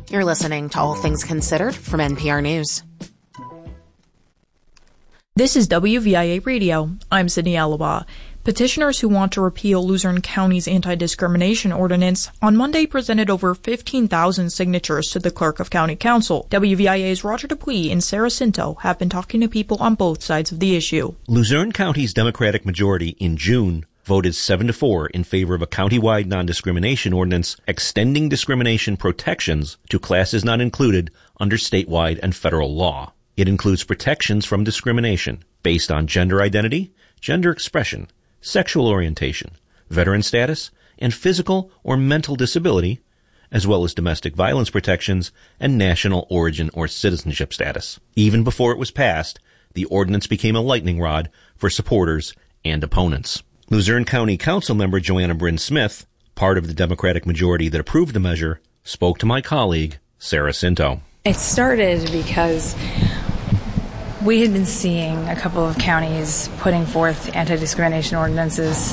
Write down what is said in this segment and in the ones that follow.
You're listening to All Things Considered from NPR News. This is WVIA Radio. I'm Sydney Alawa. Petitioners who want to repeal Luzerne County's anti-discrimination ordinance on Monday presented over 15,000 signatures to the clerk of county council. WVIA's Roger Dupuis and Sarah Cinto have been talking to people on both sides of the issue. Luzerne County's Democratic majority in June voted 7-4 in favor of a countywide non-discrimination ordinance extending discrimination protections to classes not included under statewide and federal law. It includes protections from discrimination based on gender identity, gender expression, sexual orientation, veteran status, and physical or mental disability, as well as domestic violence protections and national origin or citizenship status. Even before it was passed, the ordinance became a lightning rod for supporters and opponents. Luzerne County Council member Joanna Bryn Smith, part of the Democratic majority that approved the measure, spoke to my colleague, Sarah Cinto. It started because we had been seeing a couple of counties putting forth anti-discrimination ordinances.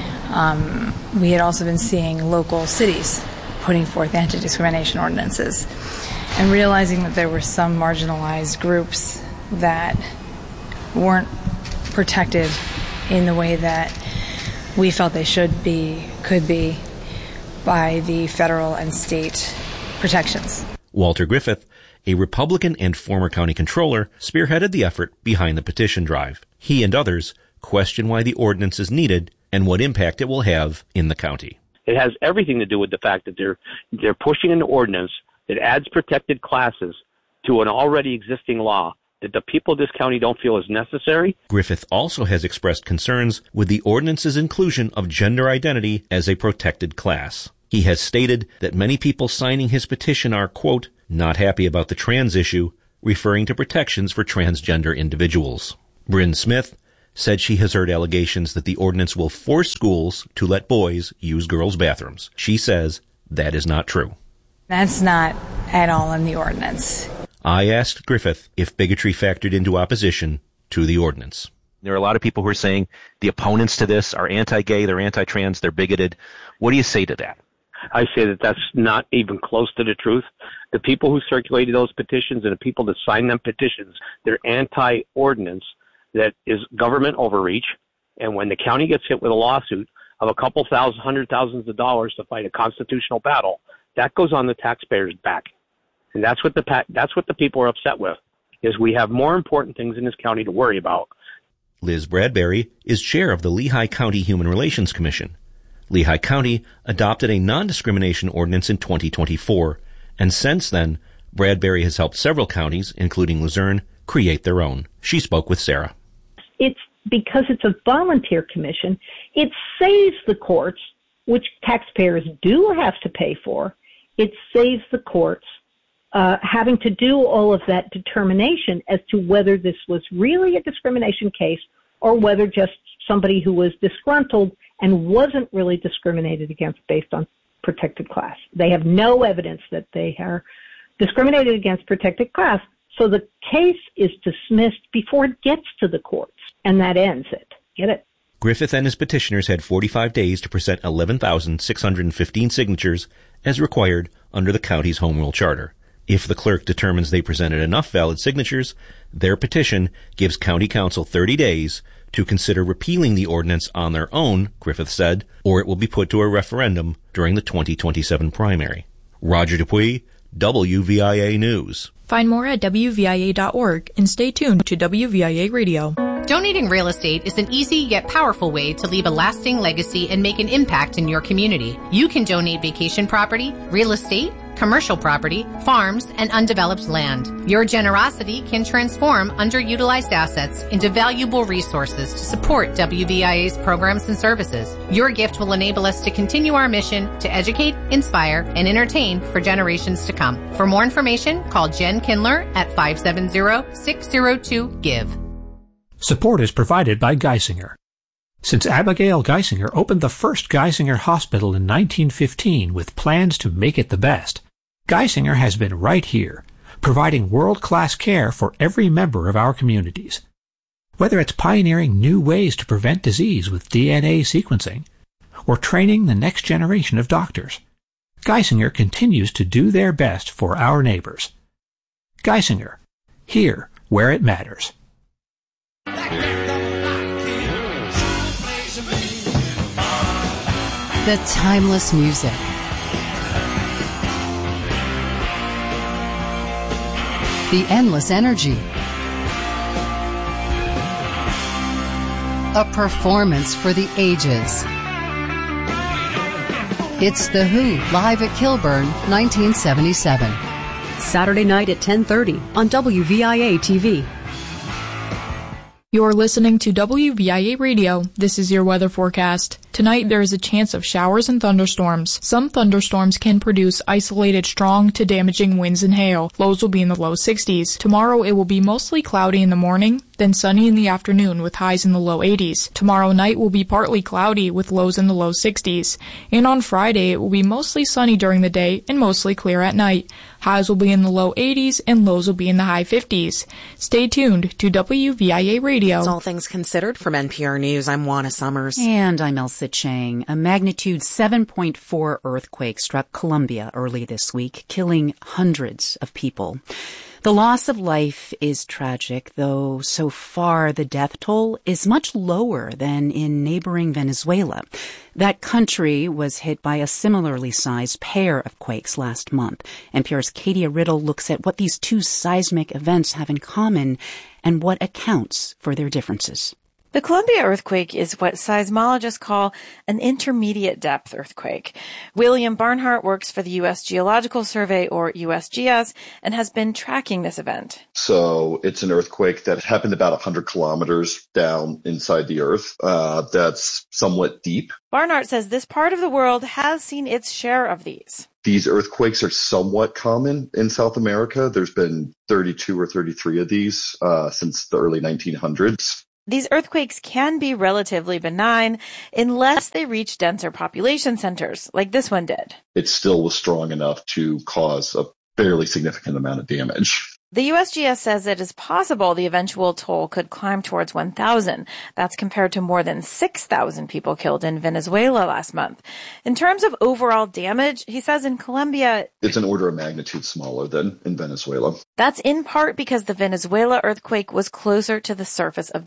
We had also been seeing local cities putting forth anti-discrimination ordinances, and realizing that there were some marginalized groups that weren't protected in the way that we felt they could be by the federal and state protections. Walter Griffith, a Republican and former county controller, spearheaded the effort behind the petition drive. He and others question why the ordinance is needed and what impact it will have in the county. It has everything to do with the fact that they're pushing an ordinance that adds protected classes to an already existing law that the people of this county don't feel is necessary. Griffith also has expressed concerns with the ordinance's inclusion of gender identity as a protected class. He has stated that many people signing his petition are, quote, not happy about the trans issue, referring to protections for transgender individuals. Bryn Smith said she has heard allegations that the ordinance will force schools to let boys use girls' bathrooms. She says that is not true. That's not at all in the ordinance. I asked Griffith if bigotry factored into opposition to the ordinance. There are a lot of people who are saying the opponents to this are anti-gay, they're anti-trans, they're bigoted. What do you say to that? I say that that's not even close to the truth. The people who circulated those petitions and the people that signed them petitions, they're anti-ordinance that is government overreach. And when the county gets hit with a lawsuit of a couple hundred thousands of dollars to fight a constitutional battle, that goes on the taxpayers' back. And that's what the people are upset with, is we have more important things in this county to worry about. Liz Bradbury is chair of the Lehigh County Human Relations Commission. Lehigh County adopted a non-discrimination ordinance in 2024, and since then, Bradbury has helped several counties, including Luzerne, create their own. She spoke with Sarah. It's because it's a volunteer commission. It saves the courts, which taxpayers do have to pay for. It saves the courts having to do all of that determination as to whether this was really a discrimination case or whether just somebody who was disgruntled and wasn't really discriminated against based on protected class. They have no evidence that they are discriminated against protected class, so the case is dismissed before it gets to the courts, and that ends it. Get it? Griffith and his petitioners had 45 days to present 11,615 signatures as required under the county's Home Rule Charter. If the clerk determines they presented enough valid signatures, their petition gives county council 30 days to consider repealing the ordinance on their own, Griffith said, or it will be put to a referendum during the 2027 primary. Roger Dupuis, WVIA News. Find more at WVIA.org and stay tuned to WVIA Radio. Donating real estate is an easy yet powerful way to leave a lasting legacy and make an impact in your community. You can donate vacation property, real estate, commercial property, farms, and undeveloped land. Your generosity can transform underutilized assets into valuable resources to support WVIA's programs and services. Your gift will enable us to continue our mission to educate, inspire, and entertain for generations to come. For more information, call Jen Kindler at 570-602-GIVE. Support is provided by Geisinger. Since Abigail Geisinger opened the first Geisinger Hospital in 1915 with plans to make it the best, Geisinger has been right here, providing world-class care for every member of our communities. Whether it's pioneering new ways to prevent disease with DNA sequencing, or training the next generation of doctors, Geisinger continues to do their best for our neighbors. Geisinger, here where it matters. The timeless music. The endless energy. A performance for the ages. It's The Who, live at Kilburn, 1977. Saturday night at 10:30 on WVIA TV. You're listening to WVIA Radio. This is your weather forecast. Tonight there is a chance of showers and thunderstorms. Some thunderstorms can produce isolated strong to damaging winds and hail. Lows will be in the low 60s. Tomorrow it will be mostly cloudy in the morning, then sunny in the afternoon with highs in the low 80s. Tomorrow night will be partly cloudy with lows in the low 60s. And on Friday it will be mostly sunny during the day and mostly clear at night. Highs will be in the low 80s and lows will be in the high 50s. Stay tuned to WVIA Radio. It's All Things Considered from NPR News. I'm Juana Summers. And I'm Elsa Chang. A magnitude 7.4 earthquake struck Colombia early this week, killing hundreds of people. The loss of life is tragic, though so far the death toll is much lower than in neighboring Venezuela. That country was hit by a similarly sized pair of quakes last month. NPR's Katia Riddle looks at what these two seismic events have in common and what accounts for their differences. The Colombia earthquake is what seismologists call an intermediate depth earthquake. William Barnhart works for the U.S. Geological Survey, or USGS, and has been tracking this event. So it's an earthquake that happened about 100 kilometers down inside the earth. That's somewhat deep. Barnhart says this part of the world has seen its share of these. These earthquakes are somewhat common in South America. There's been 32 or 33 of these since the early 1900s. These earthquakes can be relatively benign unless they reach denser population centers, like this one did. It still was strong enough to cause a fairly significant amount of damage. The USGS says it is possible the eventual toll could climb towards 1,000. That's compared to more than 6,000 people killed in Venezuela last month. In terms of overall damage, he says in Colombia, it's an order of magnitude smaller than in Venezuela. That's in part because the Venezuela earthquake was closer to the surface of